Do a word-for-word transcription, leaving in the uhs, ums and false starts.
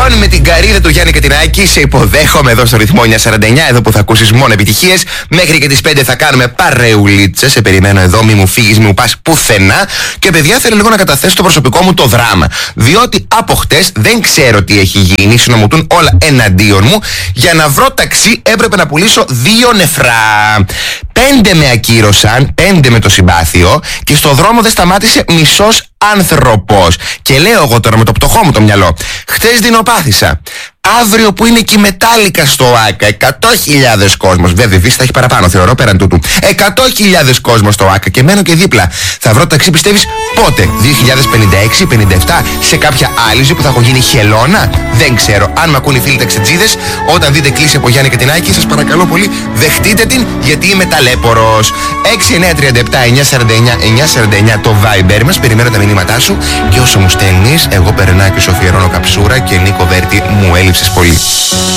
Λοιπόν, με την καρύδα του Γιάννη Κατινάκη σε υποδέχομαι εδώ στο ρυθμό εννιακόσια σαράντα εννιά, εδώ που θα ακούσεις μόνο επιτυχίες. Μέχρι και τις πέντε θα κάνουμε παρεουλίτσες. Σε περιμένω εδώ, μη μου φύγεις, μη μου πας πουθενά. Και παιδιά, θέλω λίγο να καταθέσω το προσωπικό μου το δράμα. Διότι από χτες δεν ξέρω τι έχει γίνει, συνομωτούν όλα εναντίον μου. Για να βρω ταξί έπρεπε να πουλήσω δύο νεφρά. Πέντε με ακύρωσαν, πέντε με το συμπάθειο και στο δρόμο δεν σταμάτησε μισός άνθρωπος. Και λέω εγώ τώρα με το πτωχό μου το μυαλό, χτες δεινοπάθησα. Αύριο που είναι και η μετάλλικα στο ΆΚΑ, εκατό χιλιάδες κόσμος. Βέβαια, η θα έχει παραπάνω, θεωρώ, πέραν τούτου. εκατό χιλιάδες κόσμος στο ΆΚΑ και μένω και δίπλα. Θα βρω ταξί, πιστεύεις, πότε? δύο χιλιάδες πενήντα έξι, πενήντα επτά, σε κάποια άλλη ζωή που θα έχω γίνει χελώνα? Δεν ξέρω. Αν με ακούν οι φίλοι ταξιτζίδες, όταν δείτε κλίση από Γιάννη Κατινάκη, σας παρακαλώ πολύ, δεχτείτε την, γιατί είμαι ταλέπορος. έξι εννιά τρία επτά εννιακόσια σαράντα εννιά εννιακόσια σαράντα εννιά το Viber μας, περιμένω τα μηνύματά σου και όσο μου στέλνεις, εγώ περνάω και σου αφιερώνω καψούρα και Νίκο Βέρτη, μου έλειψες πολύ.